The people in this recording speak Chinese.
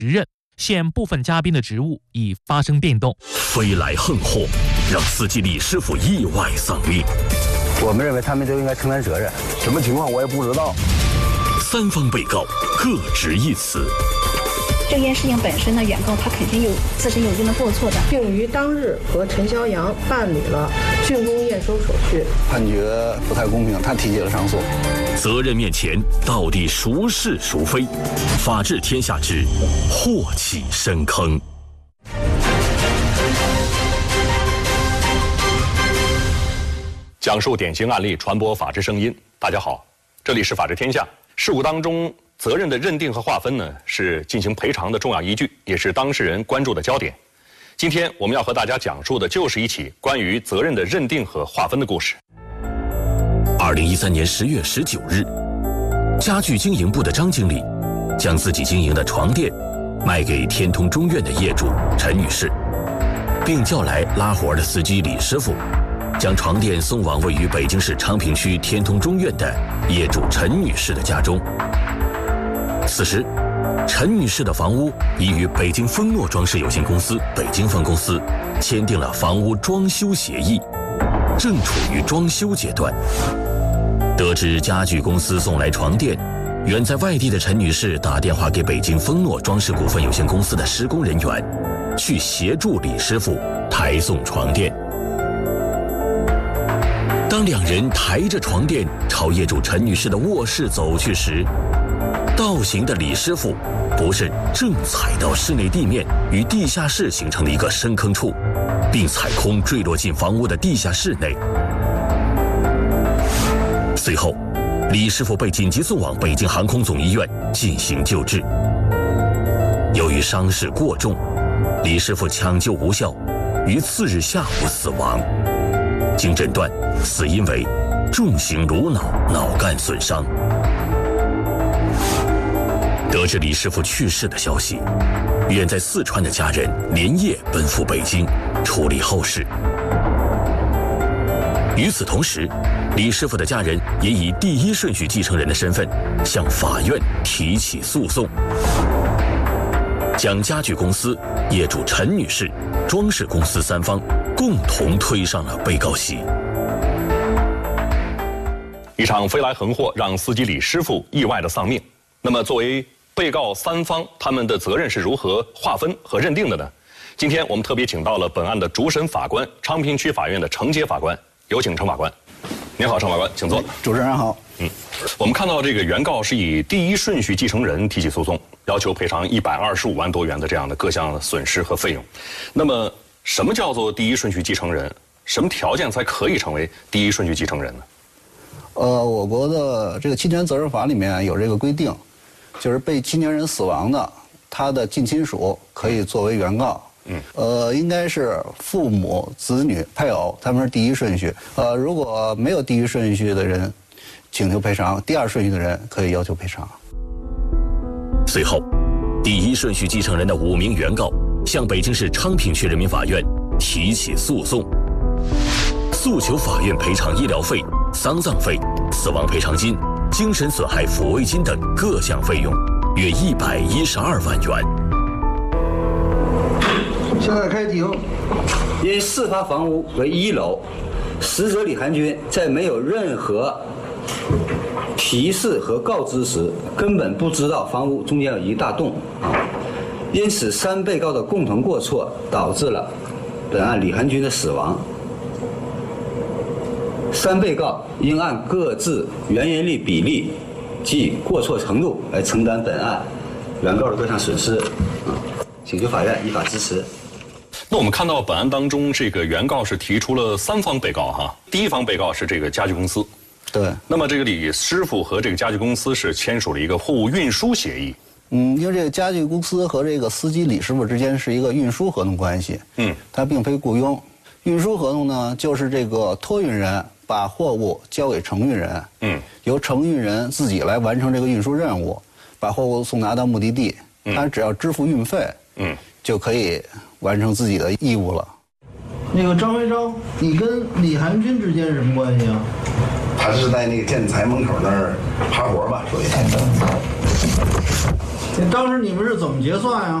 任，现部分嘉宾的职务已发生变动。 飞来横祸，让司机李师傅意外丧命。 我们认为他们都应该承担责任，什么情况我也不知道。 三方被告各执一词。 这件事情本身呢，原告他肯定有自身有一定的过错的， 并于当日和陈肖阳办理了竣工验收手续， 判决不太公平，他提起了上诉。 责任面前到底孰是孰非？法治天下之祸起深坑。 讲述典型案例，传播法治声音。大家好，这里是法治天下。事故当中责任的认定和划分呢，是进行赔偿的重要依据，也是当事人关注的焦点。今天我们要和大家讲述的就是一起关于责任的认定和划分的故事。 2013年10月19日，家具经营部的张经理将自己经营的床垫卖给天通中院的业主陈女士，并叫来拉活的司机李师傅，将床垫送往位于北京市昌平区天通中院的业主陈女士的家中。此时，陈女士的房屋已与北京丰诺装饰有限公司北京分公司签订了房屋装修协议，正处于装修阶段。得知家具公司送来床垫，远在外地的陈女士打电话给北京丰诺装饰股份有限公司的施工人员，去协助李师傅抬送床垫。当两人抬着床垫朝业主陈女士的卧室走去时，倒行的李师傅不慎正踩到室内地面与地下室形成的一个深坑处，并踩空坠落进房屋的地下室内。随后，李师傅被紧急送往北京航空总医院进行救治。由于伤势过重，李师傅抢救无效，于次日下午死亡。经诊断，死因为重型颅脑脑干损伤。得知李师傅去世的消息，远在四川的家人连夜奔赴北京处理后事。与此同时，李师傅的家人也以第一顺序继承人的身份向法院提起诉讼，将家具公司、业主陈女士、装饰公司三方共同推上了被告席。 一场飞来横祸让司机李师傅意外的丧命。那么作为被告三方，他们的责任是如何划分和认定的呢？今天我们特别请到了本案的主审法官，昌平区法院的程杰法官，有请程法官。您好，程法官，请坐。 主持人好。 我们看到这个原告是以第一顺序继承人提起诉讼，要求赔偿125万多元的这样的各项损失和费用。那么，什么叫做第一顺序继承人？什么条件才可以成为第一顺序继承人呢？ 我国的这个侵权责任法里面有这个规定，就是被侵权人死亡的，他的近亲属可以作为原告。应该是父母、子女、配偶，他们是第一顺序。如果没有第一顺序的人请求赔偿，第二顺序的人可以要求赔偿。 随后，第一顺序继承人的5名原告向北京市昌平区人民法院提起诉讼，诉求法院赔偿医疗费、丧葬费、死亡赔偿金、精神损害抚慰金等各项费用，约112万元。 现在开庭。因事发房屋为1楼，死者李寒军在没有任何提示和告知时，根本不知道房屋中间有一大洞因此3被告的共同过错导致了本案李寒军的死亡。3被告应按各自原因率比例及过错程度来承担本案原告的各项损失。请求法院依法支持。 那我们看到本案当中，这个原告是提出了3方被告哈。第一方被告是这个家具公司， 对。 那么这个李师傅和这个家具公司是签署了一个货物运输协议。 因为这个家具公司和这个司机李师傅之间是一个运输合同关系，它并非雇佣。运输合同呢，就是这个托运人把货物交给承运人，由承运人自己来完成这个运输任务，把货物送达到目的地，他只要支付运费，就可以完成自己的义务了。 那个张维章，你跟李寒军之间是什么关系啊？ 他是在那个建材门口那儿爬活吧，属于。 当时你们是怎么结算呀？